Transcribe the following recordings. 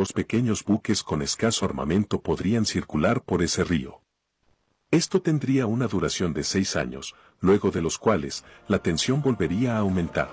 2 pequeños buques con escaso armamento podrían circular por ese río. Esto tendría una duración de 6 años, luego de los cuales la tensión volvería a aumentar.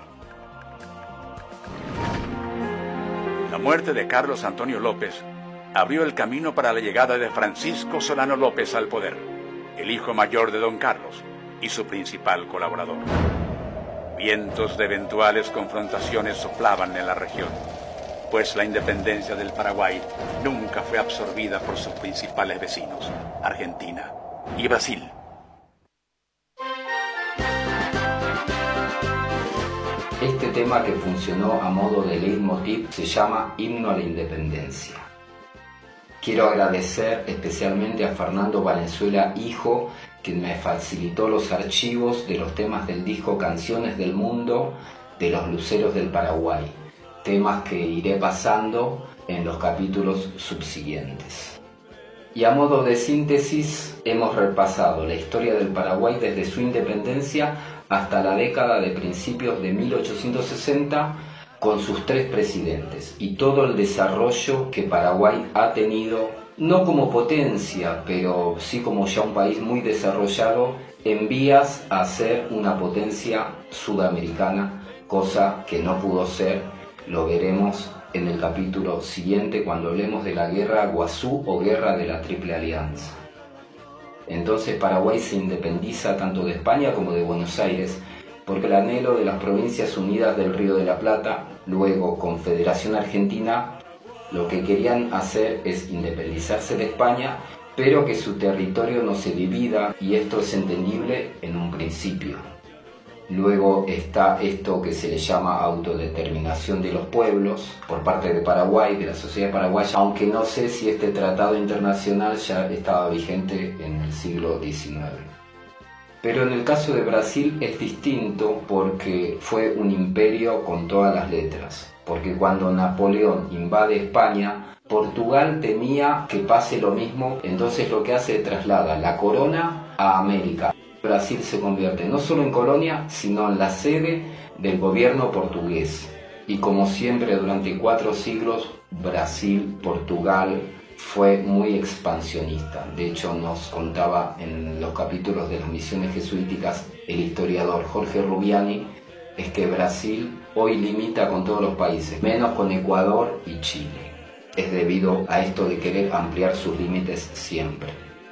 La muerte de Carlos Antonio López abrió el camino para la llegada de Francisco Solano López al poder, el hijo mayor de don Carlos y su principal colaborador. Vientos de eventuales confrontaciones soplaban en la región, pues la independencia del Paraguay nunca fue absorbida por sus principales vecinos, Argentina y Brasil. Este tema, que funcionó a modo de leitmotiv, se llama Himno a la Independencia. Quiero agradecer especialmente a Fernando Valenzuela, hijo, quien me facilitó los archivos de los temas del disco Canciones del Mundo de los Luceros del Paraguay, temas que iré pasando en los capítulos subsiguientes. Y a modo de síntesis, hemos repasado la historia del Paraguay desde su independencia hasta la década de principios de 1860, con sus 3 presidentes y todo el desarrollo que Paraguay ha tenido, no como potencia, pero sí como ya un país muy desarrollado, en vías a ser una potencia sudamericana, cosa que no pudo ser. Lo veremos en el capítulo siguiente cuando hablemos de la Guerra Guazú o Guerra de la Triple Alianza. Entonces Paraguay se independiza tanto de España como de Buenos Aires, porque el anhelo de las Provincias Unidas del Río de la Plata, luego Confederación Argentina, lo que querían hacer es independizarse de España, pero que su territorio no se divida, y esto es entendible en un principio. Luego está esto que se le llama autodeterminación de los pueblos por parte de Paraguay, de la sociedad paraguaya, aunque no sé si este tratado internacional ya estaba vigente en el siglo XIX. Pero en el caso de Brasil es distinto, porque fue un imperio con todas las letras. Porque cuando Napoleón invade España, Portugal temía que pase lo mismo, entonces lo que hace es traslada la corona a América. Brasil se convierte no solo en colonia, sino en la sede del gobierno portugués. Y como siempre durante 4 siglos, Brasil, Portugal, fue muy expansionista. De hecho, nos contaba en los capítulos de las misiones jesuíticas el historiador Jorge Rubiani, es que Brasil hoy limita con todos los países, menos con Ecuador y Chile. Es debido a esto de querer ampliar sus límites siempre.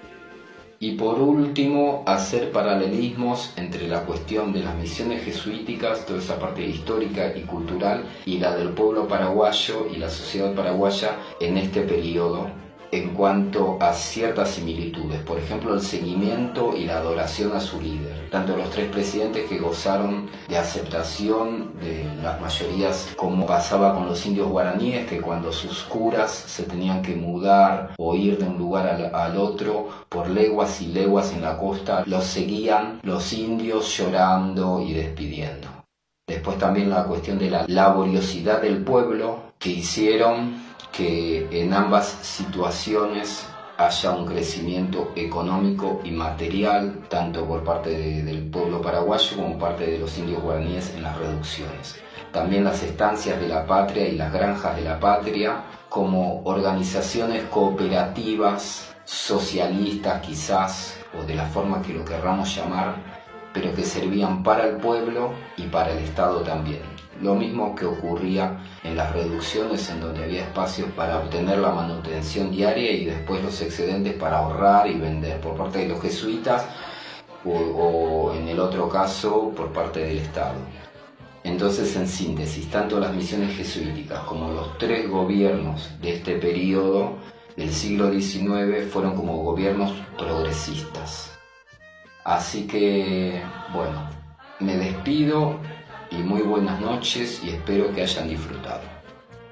Y por último, hacer paralelismos entre la cuestión de las misiones jesuíticas, toda esa parte histórica y cultural, y la del pueblo paraguayo y la sociedad paraguaya en este periodo, en cuanto a ciertas similitudes. Por ejemplo, el seguimiento y la adoración a su líder. Tanto los 3 presidentes que gozaron de aceptación de las mayorías, como pasaba con los indios guaraníes, que cuando sus curas se tenían que mudar o ir de un lugar al otro por leguas y leguas en la costa, los seguían los indios llorando y despidiendo. Después también la cuestión de la laboriosidad del pueblo, que hicieron que en ambas situaciones haya un crecimiento económico y material, tanto por parte del pueblo paraguayo como por parte de los indios guaraníes en las reducciones. También las estancias de la patria y las granjas de la patria, como organizaciones cooperativas, socialistas quizás, o de la forma que lo querramos llamar, pero que servían para el pueblo y para el Estado también. Lo mismo que ocurría en las reducciones, en donde había espacios para obtener la manutención diaria y después los excedentes para ahorrar y vender por parte de los jesuitas o en el otro caso por parte del Estado. Entonces, en síntesis, tanto las misiones jesuíticas como los 3 gobiernos de este periodo del siglo XIX fueron como gobiernos progresistas. Así que, bueno, me despido y muy buenas noches y espero que hayan disfrutado.